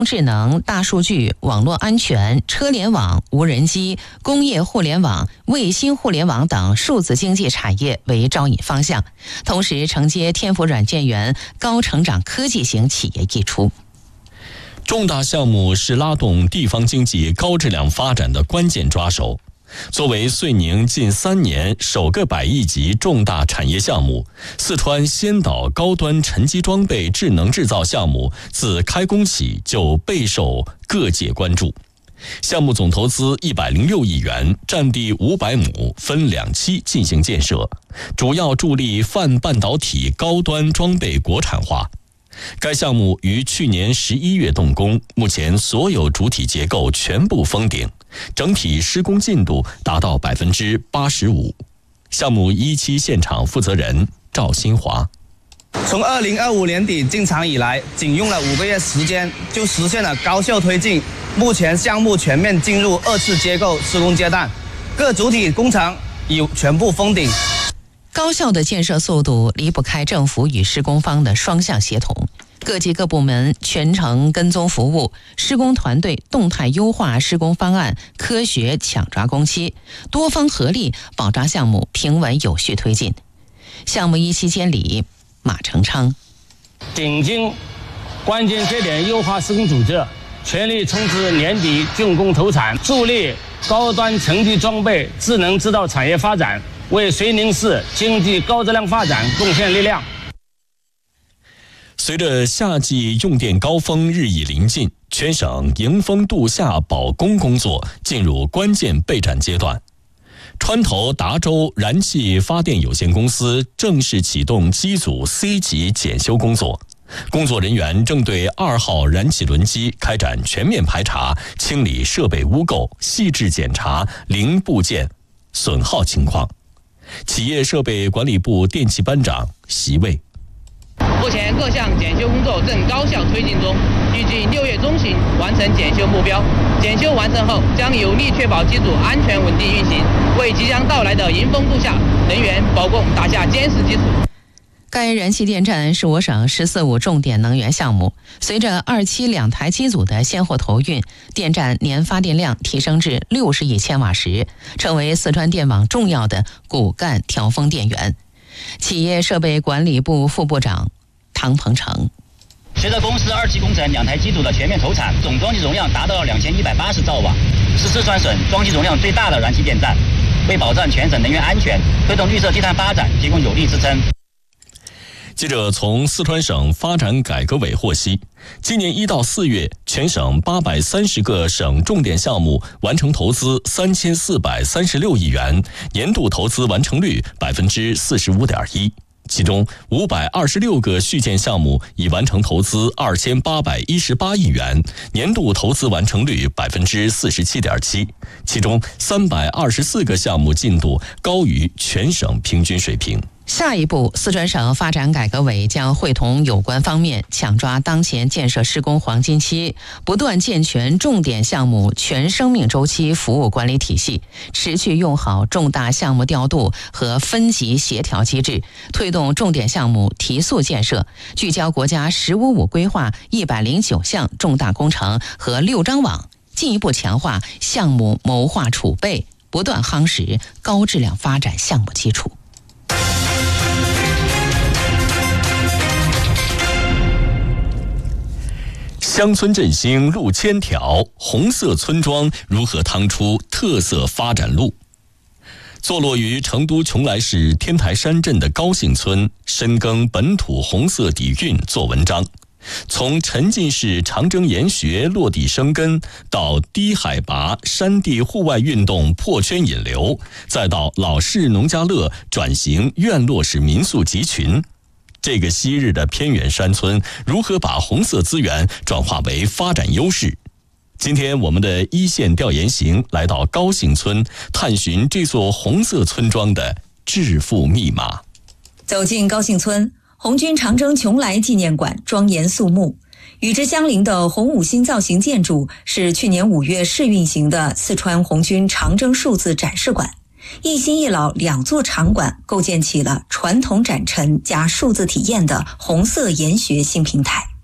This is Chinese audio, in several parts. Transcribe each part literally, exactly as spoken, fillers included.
智能、大数据、网络安全、车联网、无人机、工业互联网、卫星互联网等数字经济产业为招引方向，同时承接天府软件园高成长科技型企业溢出。 重大项目是拉动地方经济高质量发展的关键抓手。作为遂宁近三年首个百亿级重大产业项目，四川先导高端沉积装备智能制造项目自开工起就备受各界关注。项目总投资一百零六亿元，占地五百亩，分两期进行建设，主要助力泛半导体高端装备国产化。该项目于去年十一月动工，目前所有主体结构全部封顶，整体施工进度达到百分之八十五。项目一期现场负责人赵新华： 从二零二五年底进场以来，仅用了五个月时间就实现了高效推进。目前项目全面进入二次结构施工阶段，各主体工程已全部封顶。 高效的建设速度离不开政府与施工方的双向协同，各级各部门全程跟踪服务，施工团队动态优化施工方案，科学抢抓工期，多方合力保障项目平稳有序推进。项目一期监理马成昌： 紧盯关键节点优化施工组织，全力冲刺年底竣工投产，助力高端沉积装备智能制造产业发展，为遂宁市经济高质量发展贡献力量。 随着夏季用电高峰日益临近，全省迎峰度夏保供工作进入关键备战阶段。川投达州燃气发电有限公司正式启动机组 C 级检修工作，工作人员正对二号燃气轮机开展全面排查，清理设备污垢，细致检查零部件损耗情况。企业设备管理部电气班长席卫： 目前各项检修工作正高效推进中，预计六月中旬完成检修目标。检修完成后，将有力确保机组安全稳定运行，为即将到来的迎峰度夏能源保供打下坚实基础。 该燃气电站是我省“十四五”重点能源项目，随着二期两台机组的先后投运，电站年发电量提升至六十亿千瓦时，成为四川电网重要的骨干调峰电源。企业设备管理部副部长唐鹏程： 随着公司二期工程两台机组的全面投产，总装机容量达到了两千一百八十兆瓦，是四川省装机容量最大的燃气电站，为保障全省能源安全、推动绿色低碳发展提供有力支撑。 记者从四川省发展改革委获悉，今年一到四月，全省八百三十个省重点项目完成投资三千四百三十六亿元，年度投资完成率百分之四十五点一。其中五百二十六个续建项目已完成投资二千八百一十八亿元，年度投资完成率百分之四十七点七。其中三百二十四个项目进度高于全省平均水平。 下一步，四川省发展改革委将会同有关方面，抢抓当前建设施工黄金期，不断健全重点项目全生命周期服务管理体系，持续用好重大项目调度和分级协调机制，推动重点项目提速建设，聚焦国家“十五五”规划一百零九项重大工程和六张网，进一步强化项目谋划储备，不断夯实高质量发展项目基础。 乡村振兴路千条，红色村庄如何趟出特色发展路？坐落于成都邛崃市天台山镇的高兴村，深耕本土红色底蕴做文章。从沉浸式长征研学落地生根，到低海拔山地户外运动破圈引流，再到老式农家乐转型院落式民宿集群，这个昔日的偏远山村如何把红色资源转化为发展优势？今天我们的一线调研行来到高兴村，探寻这座红色村庄的致富密码。 走进高兴村，红军长征邛崃纪念馆庄严肃穆，与之相邻的红五星造型建筑是去年五月试运行的四川红军长征数字展示馆。一新一老两座场馆构建起了传统展陈加数字体验的红色研学新平台。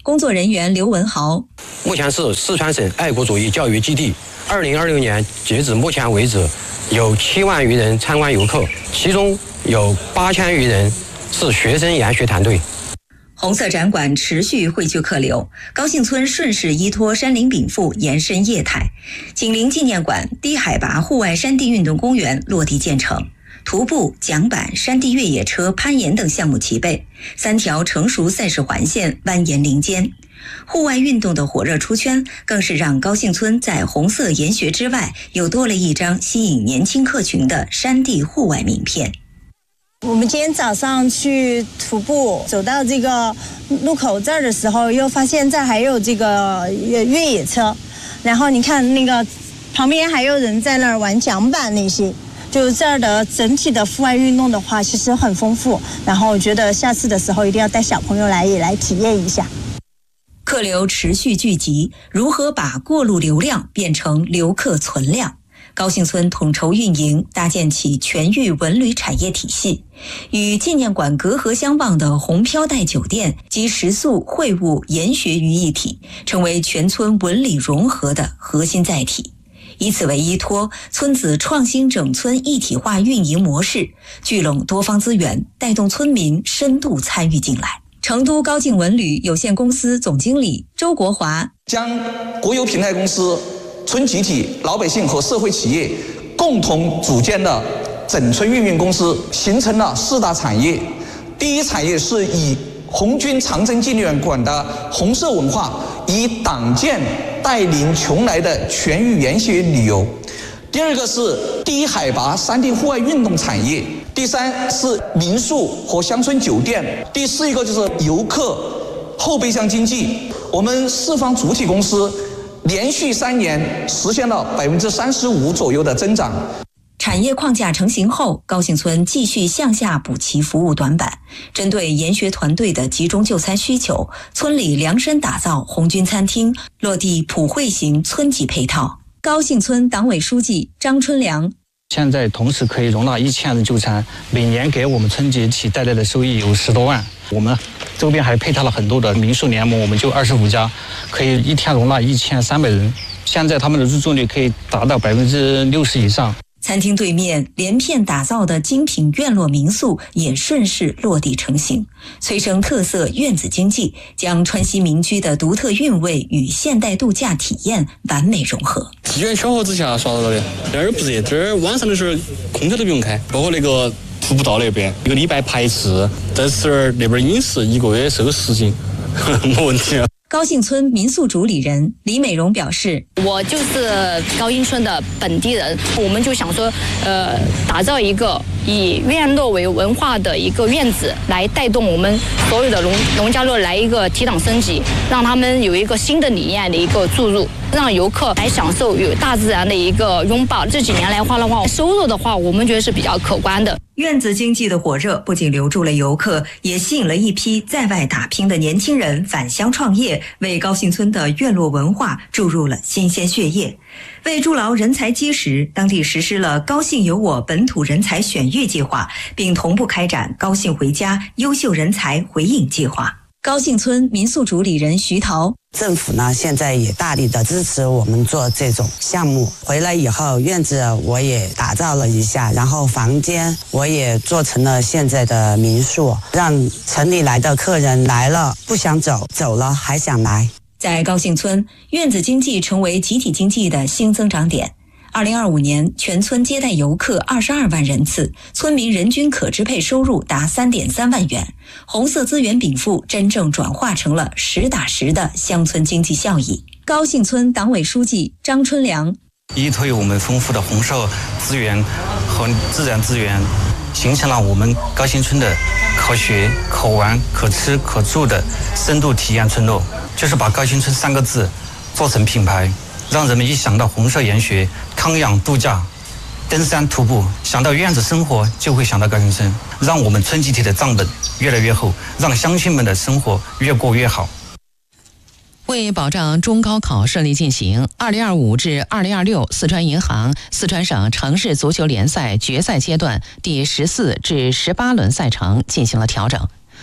工作人员刘文豪， 目前是四川省爱国主义教育基地。二零二六年截止目前为止，有七万余人参观游客，其中有八千余人是学生研学团队。 红色展馆持续汇聚客流，高兴村顺势依托山林禀赋延伸业态，紧邻纪念馆低海拔户外山地运动公园落地建成，徒步、桨板、山地越野车、攀岩等项目齐备，三条成熟赛事环线蜿蜒林间。户外运动的火热出圈，更是让高兴村在红色研学之外，又多了一张吸引年轻客群的山地户外名片。 我们今天早上去徒步，走到这个路口这儿的时候，又发现这儿还有这个越野车，然后你看那个旁边还有人在那儿玩桨板那些。就这儿的整体的户外运动的话，其实很丰富。然后我觉得下次的时候一定要带小朋友来，也来体验一下。 客流持续聚集，如何把过路流量变成留客存量？高兴村统筹运营，搭建起全域文旅产业体系，与纪念馆隔河相望的红飘带酒店及食宿、会务、研学于一体，成为全村文旅融合的核心载体。以此为依托，村子创新整村一体化运营模式，聚拢多方资源，带动村民深度参与进来。成都高静文旅有限公司总经理周国华将国有平台公司、村集体、老百姓和社会企业共同组建的整村运营公司，形成了四大产业。第一产业是以红军长征纪念馆的红色文化，以党建带领邛崃的全域研学旅游。第二个是低海拔山地户外运动产业。第三是民宿和乡村酒店。第四一个就是游客后备箱经济。我们四方主体公司连续三年实现了百分之三十五左右的增长。 产业框架成型后，高兴村继续向下补齐服务短板，针对研学团队的集中就餐需求，村里量身打造红军餐厅，落地普惠型村级配套。高兴村党委书记张春良， 现在同时可以容纳一千人就餐，每年给我们村集体带来的收益有十多万。我们周边还配套了很多的民宿联盟，我们就二十五家，可以一天容纳一千三百人。现在他们的入住率可以达到百分之六十以上。 餐厅对面连片打造的精品院落民宿也顺势落地成型，催生特色院子经济，将川西民居的独特韵味与现代度假体验完美融合。 机缘巧合之下刷到的，这儿不热，这儿晚上的时候空调都不用开，包括那个徒步道那边一个礼拜排一次，在此儿那边饮食一个月瘦十斤，没问题啊。 高兴村民宿主理人李美荣表示， 我就是高兴村的本地人，我们就想说呃，打造一个以院落为文化的一个院子，来带动我们所有的农农家乐来一个提档升级，让他们有一个新的理念的一个注入，让游客来享受有大自然的一个拥抱。这几年来话的话，收入的话我们觉得是比较可观的。 院子经济的火热不仅留住了游客，也吸引了一批在外打拼的年轻人返乡创业，为高兴村的院落文化注入了新鲜血液。为筑牢人才基石，当地实施了高兴有我本土人才选育计划，并同步开展高兴回家优秀人才回应计划。高兴村民宿主理人徐桃， 政府呢现在也大力的支持我们做这种项目。回来以后，院子我也打造了一下，然后房间我也做成了现在的民宿，让城里来的客人来了不想走，走了还想来。 在高兴村，院子经济成为集体经济的新增长点。二零二五年，全村接待游客二十二万人次，村民人均可支配收入达三点三万元。红色资源禀赋真正转化成了实打实的乡村经济效益。高兴村党委书记张春良， 依托于我们丰富的红色资源和自然资源，形成了我们高兴村的可学、可玩、可吃、可住的深度体验村落。就是把高兴村三个字做成品牌，让人们一想到红色研学、康养度假、登山徒步，想到院子生活就会想到高兴村，让我们村集体的账本越来越厚，让乡亲们的生活越过越好。 为保障中高考顺利进行，二零二五至二零二六四川银行四川省城市足球联赛决赛阶段第十四至十八轮赛程进行了调整。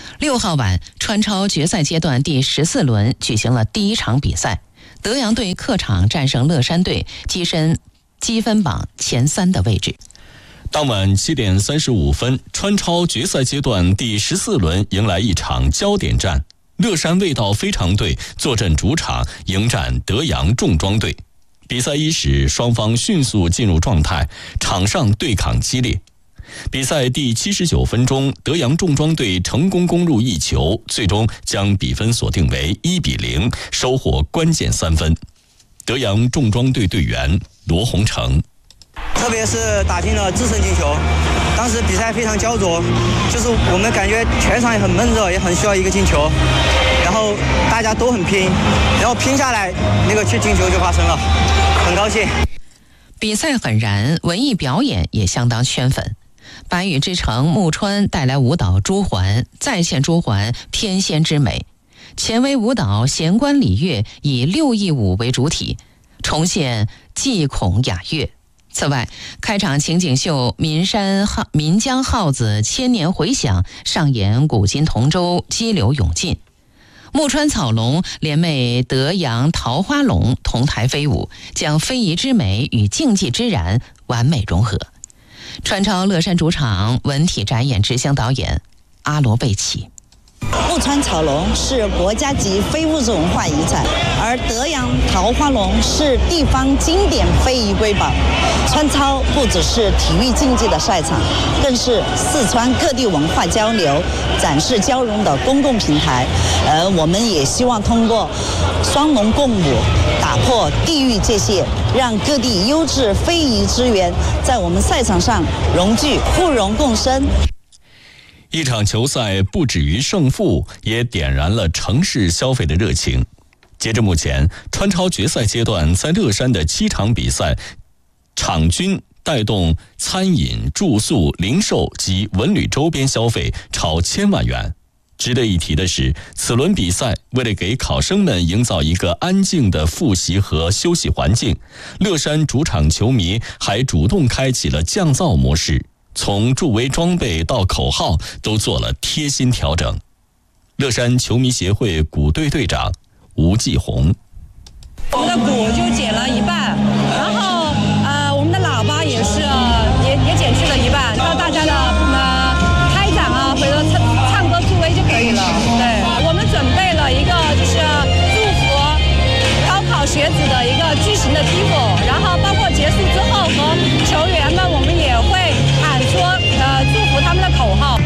六号晚，川超决赛阶段第十四轮举行了第一场比赛，德阳队客场战胜乐山队，跻身积分榜前三的位置。 当晚七点三十五分，川超决赛阶段第十四轮迎来一场焦点战，乐山味道非常队坐镇主场迎战德阳重装队。比赛伊始，双方迅速进入状态，场上对抗激烈。比赛第七十九分钟，德阳重装队成功攻入一球，最终将比分锁定为一比零，收获关键三分。德阳重装队队员罗洪成， 特别是打进了制胜进球，当时比赛非常焦灼，就是我们感觉全场也很闷热，也很需要一个进球，然后大家都很拼，然后拼下来那个去进球就发生了，很高兴。 比赛很燃，文艺表演也相当圈粉。白羽之城木川带来舞蹈朱鹮，再现朱鹮天仙之美。前卫舞蹈弦关礼乐以六艺舞为主体，重现祭孔雅乐。此外，开场情景秀岷山号岷江号子千年回响，上演古今同舟激流勇进。木川草龙联袂德阳桃花龙同台飞舞，将非遗之美与竞技之燃完美融合。川超乐山主场文体展演执行导演阿罗贝奇。 木川草龙是国家级非物质文化遗产，而德阳桃花龙是地方经典非遗瑰宝。川超不只是体育竞技的赛场，更是四川各地文化交流、展示交融的公共平台。而我们也希望通过双龙共舞，打破地域界限，让各地优质非遗资源在我们赛场上融聚、互融共生。 一场球赛不止于胜负，也点燃了城市消费的热情。截至目前，川超决赛阶段在乐山的七场比赛，场均带动餐饮、住宿、零售及文旅周边消费超千万元。值得一提的是，此轮比赛为了给考生们营造一个安静的复习和休息环境，乐山主场球迷还主动开启了降噪模式，从助威装备到口号都做了贴心调整。乐山球迷协会鼓队队长吴继红， 我们的鼓就减了一半，然后呃我们的喇叭也是、呃、也也减去了一半，让大家的呃开展啊或者唱唱歌助威就可以了。对，我们准备了一个就是祝福高考学子的一个巨型的踢舞，然后包括结束之后和球员们我们也会喊出呃祝福他们的口号。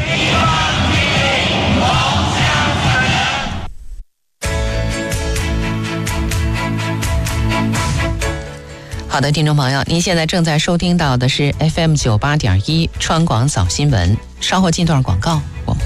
好的，听众朋友，您现在正在收听到的是 F M 九八点一川广早新闻，稍后进段广告，我们